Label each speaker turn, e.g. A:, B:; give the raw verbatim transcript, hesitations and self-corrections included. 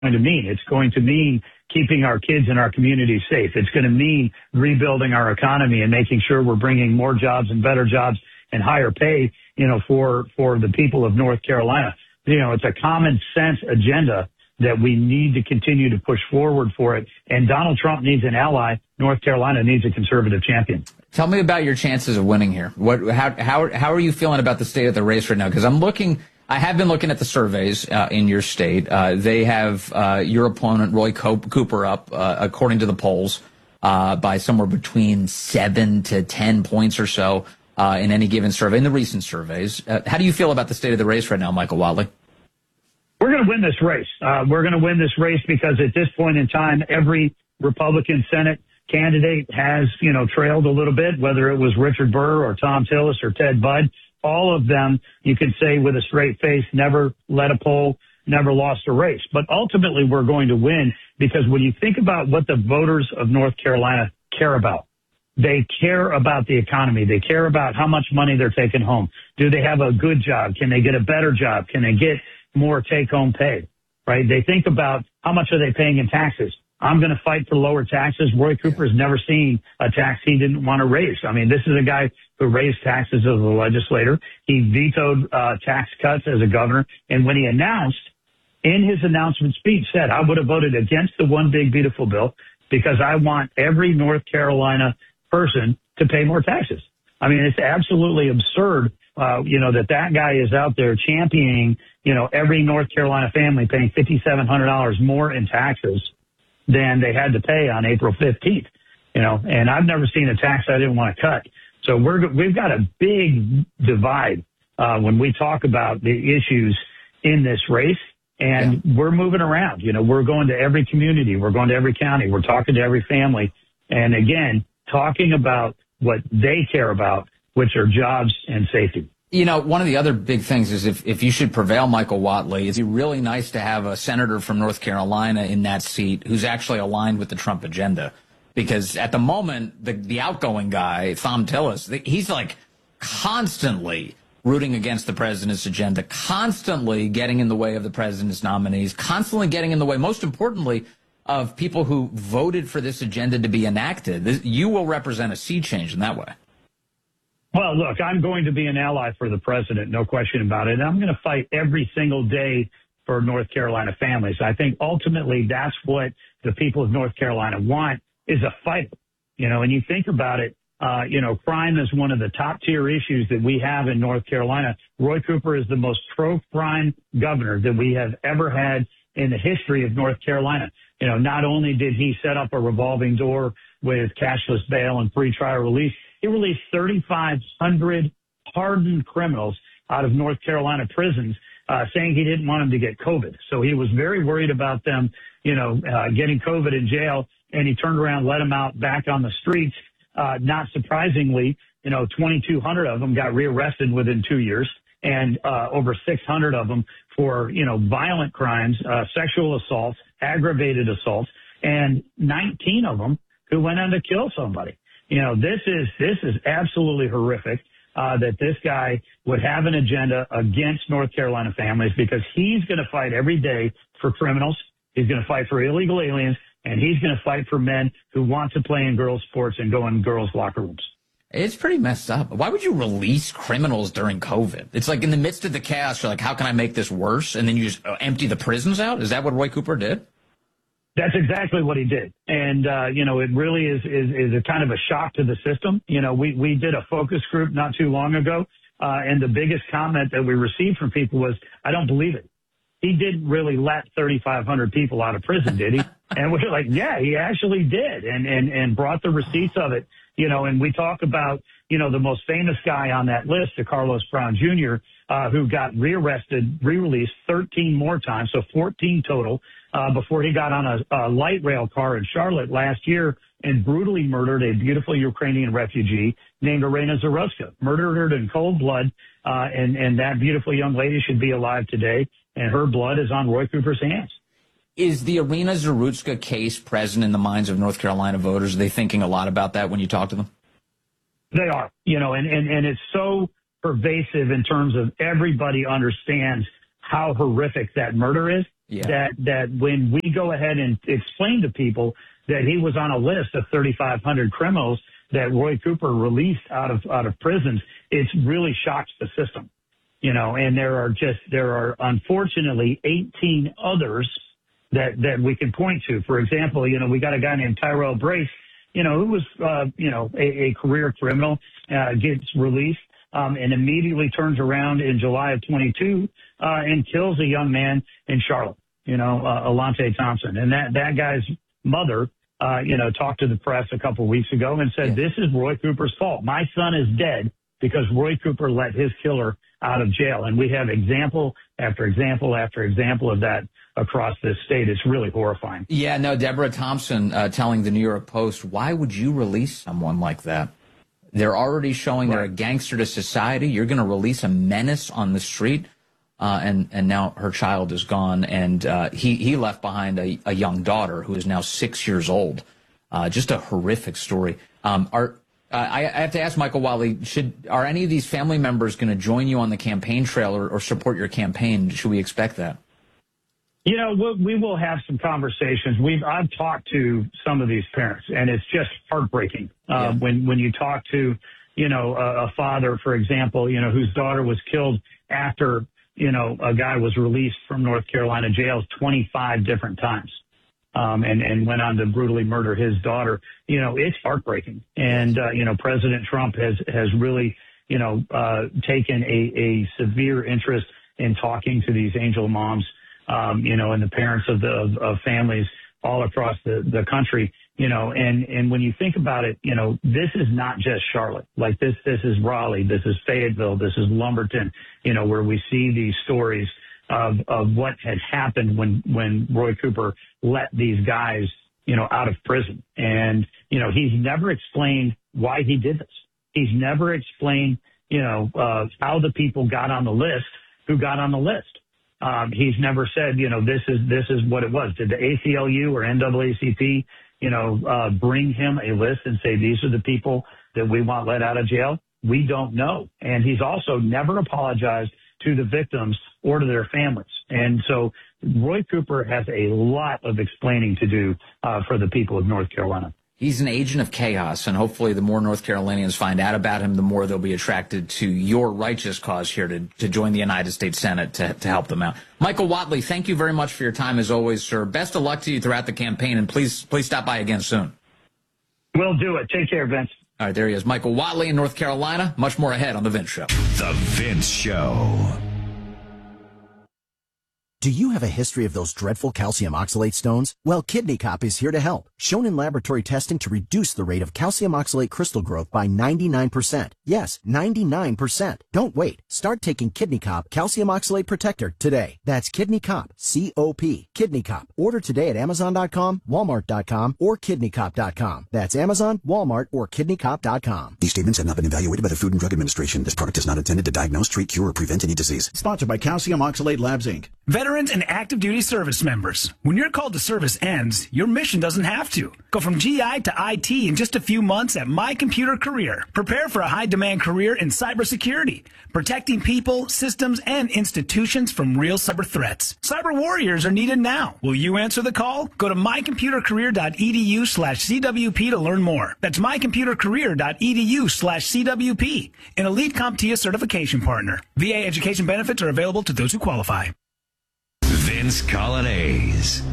A: going to mean. It's going to mean keeping our kids and our communities safe. It's going to mean rebuilding our economy and making sure we're bringing more jobs and better jobs and higher pay, you know, for, for the people of North Carolina. You know, it's a common sense agenda that we need to continue to push forward for it. And Donald Trump needs an ally. North Carolina needs a conservative champion.
B: Tell me about your chances of winning here. What, how, how, how are you feeling about the state of the race right now? Because I'm looking, I have been looking at the surveys uh, in your state. Uh, they have uh, your opponent, Roy Cooper, up, uh, according to the polls, uh, by somewhere between seven to ten points or so uh, in any given survey, in the recent surveys. Uh, how do you feel about the state of the race right now, Michael Whatley?
A: We're going to win this race. Uh, we're going to win this race because at this point in time, every Republican Senate candidate has, you know, trailed a little bit, whether it was Richard Burr or Thom Tillis or Ted Budd. All of them, you can say with a straight face, never led a poll, never lost a race. But ultimately, we're going to win because when you think about what the voters of North Carolina care about, they care about the economy. They care about how much money they're taking home. Do they have a good job? Can they get a better job? Can they get more take-home pay, right? They think about how much are they paying in taxes. I'm going to fight for lower taxes. Roy Cooper has never seen a tax he didn't want to raise. I mean, this is a guy who raised taxes as a legislator. He vetoed uh, tax cuts as a governor. And when he announced, in his announcement speech, said, I would have voted against the One Big Beautiful Bill because I want every North Carolina person to pay more taxes. I mean, it's absolutely absurd, uh, you know, that that guy is out there championing, you know, every North Carolina family paying five thousand seven hundred dollars more in taxes than they had to pay on April fifteenth, you know, and I've never seen a tax I didn't want to cut. So we're, we've got a big divide, uh, when we talk about the issues in this race, and yeah. we're moving around. You know, we're going to every community. We're going to every county. We're talking to every family. And again, talking about what they care about, which are jobs and safety.
B: You know, one of the other big things is if, if you should prevail, Michael Whatley, it'd be really nice to have a senator from North Carolina in that seat who's actually aligned with the Trump agenda. Because at the moment, the, the outgoing guy, Thom Tillis, he's like constantly rooting against the president's agenda, constantly getting in the way of the president's nominees, constantly getting in the way, most importantly, of people who voted for this agenda to be enacted. This, you will represent a sea change in that way.
A: Well, look, I'm going to be an ally for the president, no question about it. And I'm going to fight every single day for North Carolina families. I think ultimately that's what the people of North Carolina want, is a fight. You know, and you think about it, uh, you know, crime is one of the top tier issues that we have in North Carolina. Roy Cooper is the most pro-crime governor that we have ever had in the history of North Carolina. You know, not only did he set up a revolving door with cashless bail and free trial release, he released thirty-five hundred hardened criminals out of North Carolina prisons, uh, saying he didn't want them to get COVID. So he was very worried about them, you know, uh, getting COVID in jail, and he turned around, let them out back on the streets. Uh, not surprisingly, you know, twenty-two hundred of them got rearrested within two years, and uh, over six hundred of them for, you know, violent crimes, uh, sexual assaults, aggravated assaults, and nineteen of them who went on to kill somebody. You know, this is this is absolutely horrific uh, that this guy would have an agenda against North Carolina families, because he's going to fight every day for criminals. He's going to fight for illegal aliens, and he's going to fight for men who want to play in girls' sports and go in girls' locker rooms.
B: It's pretty messed up. Why would you release criminals during COVID? It's like in the midst of the chaos, you're like, how can I make this worse? And then you just empty the prisons out? Is that what Roy Cooper did?
A: That's exactly what he did. And, uh, you know, it really is, is, is a kind of a shock to the system. You know, we, we did a focus group not too long ago, uh, and the biggest comment that we received from people was, I don't believe it. He didn't really let thirty-five hundred people out of prison, did he? And we're like, yeah, he actually did, and, and, and brought the receipts of it. You know, and we talk about, you know, the most famous guy on that list, Carlos Brown Junior, uh, who got rearrested, re-released thirteen more times, so fourteen total, uh, before he got on a, a light rail car in Charlotte last year and brutally murdered a beautiful Ukrainian refugee named Irina Zarutska, murdered her in cold blood, uh, and, and that beautiful young lady should be alive today, and her blood is on Roy Cooper's hands.
B: Is the Irina Zarutska case present in the minds of North Carolina voters? Are they thinking a lot about that when you talk to them?
A: They are, you know, and, and, and it's so pervasive in terms of everybody understands how horrific that murder is. yeah. that that when we go ahead and explain to people that he was on a list of thirty-five hundred criminals that Roy Cooper released out of out of prisons, it's really shocks the system, you know. And there are just there are unfortunately eighteen others that that we can point to. For example, you know, we got a guy named Tyrell Brace, you know, who was uh, you know a, a career criminal, uh, gets released um, and immediately turns around in July of twenty-two uh, and kills a young man in Charlotte, you know, uh, Alante Thompson, and that that guy's mother. Uh, you know, talked to the press a couple of weeks ago and said, yeah. this is Roy Cooper's fault. My son is dead because Roy Cooper let his killer out of jail. And we have example after example after example of that across this state. It's really horrifying.
B: Yeah, no, Deborah Thompson uh, telling the New York Post, why would you release someone like that? They're already showing right. they're a gangster to society. You're going to release a menace on the street. Uh, and, and now her child is gone, and uh, he, he left behind a, a young daughter who is now six years old. Uh, just a horrific story. Um, are uh, I, I have to ask Michael Whatley, should are any of these family members going to join you on the campaign trail or, or support your campaign? Should we expect that?
A: You know, we'll, we will have some conversations. We've I've talked to some of these parents, and it's just heartbreaking uh, yeah. when when you talk to, you know, a, a father, for example, you know, whose daughter was killed after. You know, a guy was released from North Carolina jails twenty-five different times um, and, and went on to brutally murder his daughter. You know, it's heartbreaking. And, uh, you know, President Trump has, has really, you know, uh, taken a, a severe interest in talking to these angel moms, um, you know, and the parents of the of, of families all across the, the country. You know, and, and when you think about it, you know, this is not just Charlotte. Like this, this is Raleigh, this is Fayetteville, this is Lumberton, you know, where we see these stories of, of what had happened when, when Roy Cooper let these guys, you know, out of prison. And, you know, he's never explained why he did this. He's never explained, you know, uh, how the people got on the list, who got on the list. Um, he's never said, you know, this is, this is what it was. Did the A C L U or N double A C P you know, uh, bring him a list and say, these are the people that we want let out of jail? We don't know. And he's also never apologized to the victims or to their families. And so Roy Cooper has a lot of explaining to do uh, for the people of North Carolina.
B: He's an agent of chaos, and hopefully the more North Carolinians find out about him, the more they'll be attracted to your righteous cause here to, to join the United States Senate to, to help them out. Michael Whatley, thank you very much for your time as always, sir. Best of luck to you throughout the campaign, and please please stop by again soon.
A: We'll do it. Take care, Vince.
B: All right, there he is. Michael Whatley in North Carolina. Much more ahead on The Vince Show.
C: The Vince Show.
D: Do you have a history of those dreadful calcium oxalate stones? Well, Kidney Cop is here to help. Shown in laboratory testing to reduce the rate of calcium oxalate crystal growth by ninety-nine percent. Yes, ninety-nine percent. Don't wait. Start taking Kidney Cop Calcium Oxalate Protector today. That's Kidney Cop, C O P. Kidney Cop. Order today at Amazon dot com, Walmart dot com, or Kidney Cop dot com. That's Amazon, Walmart, or Kidney Cop dot com.
E: These statements have not been evaluated by the Food and Drug Administration. This product is not intended to diagnose, treat, cure, or prevent any disease.
F: Sponsored by Calcium Oxalate Labs, Incorporated. Veterans and active duty service members. When your call to service ends, your mission doesn't have to. Go from G I to I T in just a few months at My Computer Career. Prepare for a high-demand career in cybersecurity, protecting people, systems, and institutions from real cyber threats. Cyber warriors are needed now. Will you answer the call? Go to my computer career dot e d u slash c w p to learn more. That's my computer career dot e d u slash c w p. An elite CompTIA certification partner. V A education benefits are available to those who qualify.
C: Vince Coglianese.